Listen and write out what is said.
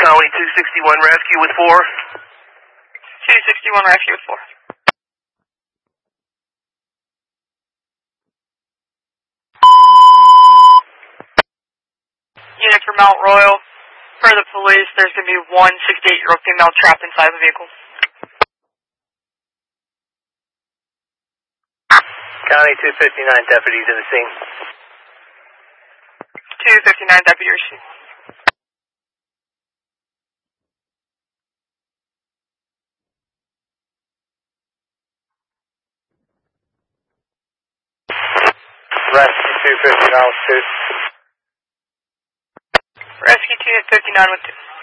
County 261 rescue with 4. 261 rescue with 4. Unit for Mount Royal. For the police, there's going to be one 68-year-old female trapped inside the vehicle. County 259 deputies in the scene. 259 deputy receive. Rescue 259 with 2. Rescue 259 with 2.